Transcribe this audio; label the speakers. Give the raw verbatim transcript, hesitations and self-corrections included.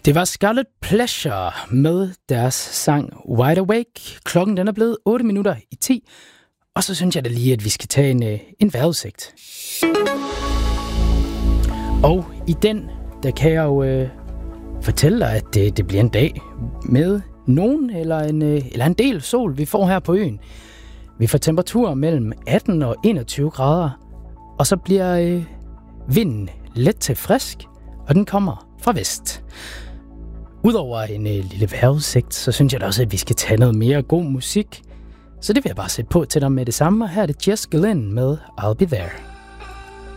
Speaker 1: Det var Scarlet Pleasure med deres sang Wide Awake. Klokken den er blevet otte minutter i ti, og så synes jeg da lige, at vi skal tage en, en vejrudsigt. Og i den, der kan jeg jo øh, fortælle dig, at det, det bliver en dag med nogen eller en, øh, eller en del sol, vi får her på øen. Vi får temperaturer mellem atten og enogtyve grader, og så bliver øh, vinden let til frisk, og den kommer fra vest. Udover en øh, lille vejrudsigt, så synes jeg da også, at vi skal tage noget mere god musik. Så det vil jeg bare sætte på til dig med det samme, og her er det Jess Glynne med I'll Be There.